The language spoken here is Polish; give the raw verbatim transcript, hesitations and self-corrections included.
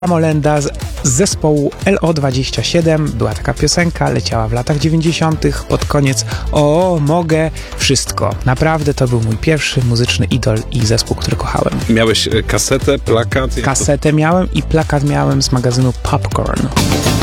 Molenda z z zespołu L O dwadzieścia siedem. Była taka piosenka, leciała w latach dziewięćdziesiątych pod koniec. O, mogę wszystko. Naprawdę to był mój pierwszy muzyczny idol i zespół, który kochałem. Miałeś kasetę, plakat? Kasetę miałem i plakat miałem z magazynu Popcorn.